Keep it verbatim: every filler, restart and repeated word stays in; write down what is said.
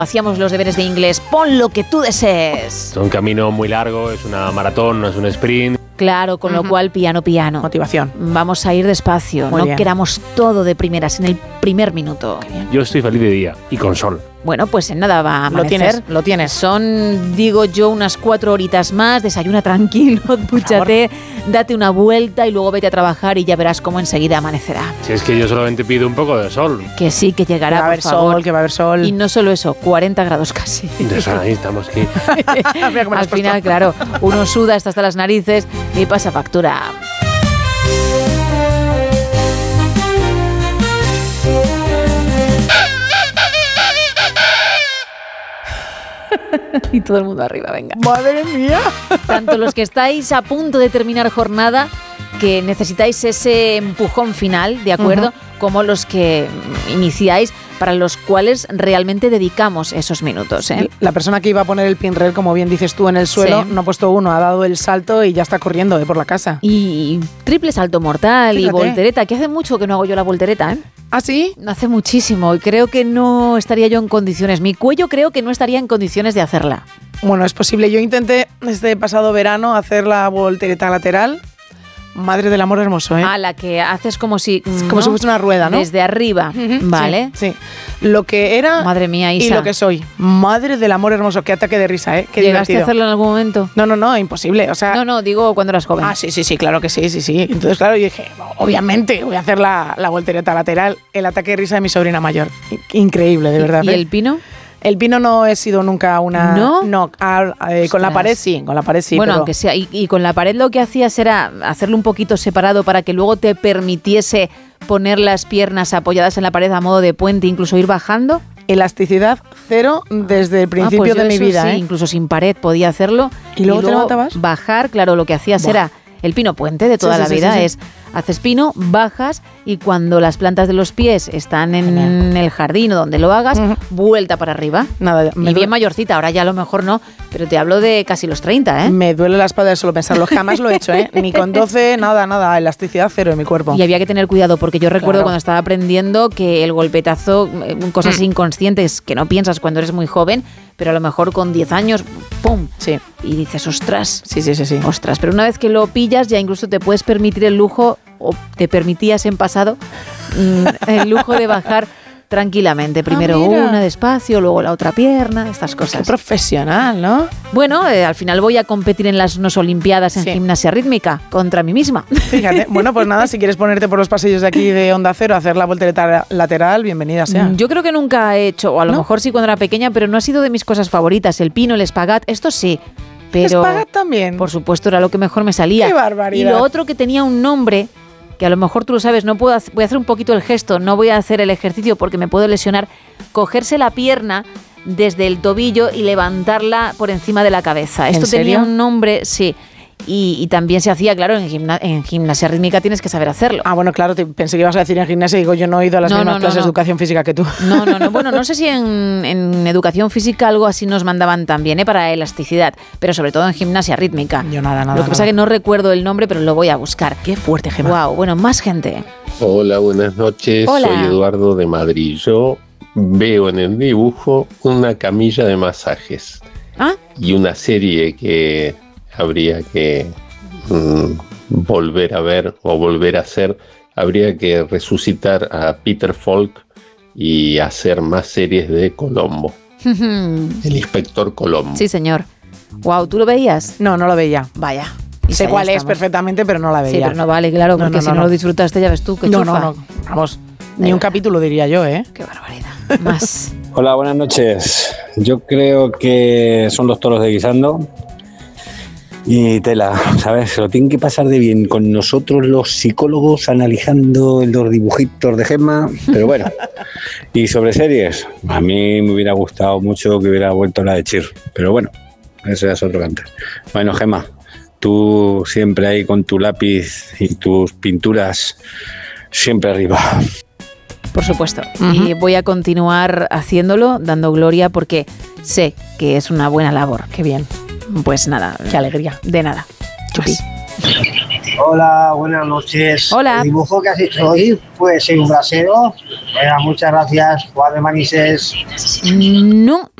Hacíamos los deberes de inglés. Pon lo que tú desees. Es un camino muy largo, es una maratón, no es un sprint. Claro, con uh-huh. lo cual piano, piano. Motivación. Vamos a ir despacio. Muy no bien. Queramos todo de primeras en el primer minuto. Yo estoy feliz de día y con sol. Bueno, pues en nada va a amanecer. Lo tienes, lo tienes. Son, digo yo, unas cuatro horitas más. Desayuna tranquilo, dúchate, date una vuelta y luego vete a trabajar y ya verás cómo enseguida amanecerá. Si es que yo solamente pido un poco de sol. Que sí, que llegará, que va a haber sol, que va a haber sol. Y no solo eso, cuarenta grados casi. Entonces ahí estamos aquí. Al final, claro, uno suda hasta, hasta las narices y pasa factura. Y todo el mundo arriba, venga. ¡Madre mía! Tanto los que estáis a punto de terminar jornada, que necesitáis ese empujón final, ¿de acuerdo? Uh-huh. Como los que iniciáis, para los cuales realmente dedicamos esos minutos, ¿eh? La persona que iba a poner el pinrel, como bien dices tú, en el suelo, sí. no ha puesto uno, ha dado el salto y ya está corriendo de por la casa. Y triple salto mortal. Fíjate. Y voltereta, que hace mucho que no hago yo la voltereta, ¿eh? ¿Ah, sí? Hace muchísimo y creo que no estaría yo en condiciones. Mi cuello creo que no estaría en condiciones de hacerla. Bueno, es posible. Yo intenté este pasado verano hacer la voltereta lateral. Madre del amor hermoso, ¿eh? Ah, la que haces como si... Como ¿no? si fuese una rueda, ¿no? Desde arriba, uh-huh. ¿vale? Sí, sí. Lo que era... Madre mía, Isa. Y lo que soy. Madre del amor hermoso. Qué ataque de risa, ¿eh? Qué ¿Llegaste divertido. a hacerlo en algún momento? No, no, no, imposible. O sea... No, no, digo cuando eras joven. Ah, sí, sí, sí, claro que sí, sí, sí. Entonces, claro, yo dije, obviamente voy a hacer la, la voltereta lateral. El ataque de risa de mi sobrina mayor. Increíble, de verdad. ¿Y ¿eh? el pino? El pino no he sido nunca una... ¿No? No, a, a, eh, con la pared sí, con la pared sí. Bueno, pero... aunque sea, y, y con la pared lo que hacías era hacerlo un poquito separado para que luego te permitiese poner las piernas apoyadas en la pared a modo de puente, incluso ir bajando. Elasticidad cero desde el principio ah, pues de mi vida, sí, ¿eh? Incluso sin pared podía hacerlo. ¿Y luego, y luego te levantabas? Bajar, claro, lo que hacías Buah. era el pino puente de toda sí, la sí, vida, sí, sí. es haces pino, bajas y cuando las plantas de los pies están en Genial. el jardín o donde lo hagas, uh-huh. vuelta para arriba. Nada, y bien duele. mayorcita, ahora ya a lo mejor no, pero te hablo de casi los treinta, ¿eh? Me duele la espalda de solo pensarlo, jamás lo he hecho, ¿eh? Ni con doce, nada, nada, elasticidad cero en mi cuerpo. Y había que tener cuidado porque yo recuerdo claro. cuando estaba aprendiendo que el golpetazo, cosas mm. inconscientes que no piensas cuando eres muy joven, pero a lo mejor con diez años, ¡pum! Sí. Y dices, ostras. Sí, sí, sí, sí. Ostras, pero una vez que lo pillas ya incluso te puedes permitir el lujo, o te permitías en pasado, el lujo de bajar tranquilamente. Primero ah, una despacio, luego la otra pierna, estas cosas. Qué profesional, ¿no? Bueno, eh, al final voy a competir en las unas Olimpiadas en sí. gimnasia rítmica contra mí misma. Fíjate, bueno, pues nada, si quieres ponerte por los pasillos de aquí de Onda Cero a hacer la voltereta lateral, bienvenida sea. Yo creo que nunca he hecho, o a lo ¿No? mejor sí cuando era pequeña, pero no ha sido de mis cosas favoritas. El pino, el espagat, esto sí. Pero, ¿espagat también? Por supuesto, era lo que mejor me salía. ¡Qué barbaridad! Y lo otro que tenía un nombre... que a lo mejor tú lo sabes, no puedo hacer, voy a hacer un poquito el gesto, no voy a hacer el ejercicio porque me puedo lesionar, cogerse la pierna desde el tobillo y levantarla por encima de la cabeza. Esto ¿En serio? Tenía un nombre, sí. Y, y también se hacía, claro, en, gimna, en gimnasia rítmica tienes que saber hacerlo. Ah, bueno, claro, te, pensé que ibas a decir en gimnasia y digo, yo no he ido a las no, mismas no, no, clases no. de educación física que tú. No, no, no. Bueno, no sé si en, en educación física algo así nos mandaban también, ¿eh? Para elasticidad, pero sobre todo en gimnasia rítmica. Yo nada, nada. Lo que pasa es que no recuerdo el nombre, pero lo voy a buscar. Qué fuerte, Gemma. Wow, bueno, más gente. Hola, buenas noches. Hola. Soy Eduardo de Madrid. Yo veo en el dibujo una camilla de masajes. ¿Ah? Y una serie que habría que mm, volver a ver o volver a hacer. Habría que resucitar a Peter Falk y hacer más series de Colombo. El inspector Colombo. Sí, señor. Wow, ¿tú lo veías? No, no lo veía. Vaya. Sé cuál es perfectamente, pero no la veía. Sí, pero no vale, claro, porque no, no, si no, no lo disfrutaste, ya ves tú, qué no, chufa. No, no, vamos, ni Venga. un capítulo diría yo, ¿eh? Qué barbaridad. Más. Hola, buenas noches. Yo creo que son los toros de guisando y tela, ¿sabes? Se lo tienen que pasar de bien con nosotros los psicólogos analizando los dibujitos de Gemma, pero bueno. Y sobre series, a mí me hubiera gustado mucho que hubiera vuelto la de Chir, pero bueno, eso ya es otro cantar. Bueno, Gemma, tú siempre ahí con tu lápiz y tus pinturas siempre arriba. Por supuesto. Uh-huh. Y voy a continuar haciéndolo, dando gloria, porque sé que es una buena labor. Qué bien. Pues nada. Qué alegría. De nada. Chupi. Hola, buenas noches. Hola. El dibujo que has hecho hoy puede ser un brasero. Venga, muchas gracias, Juan de Manises. No.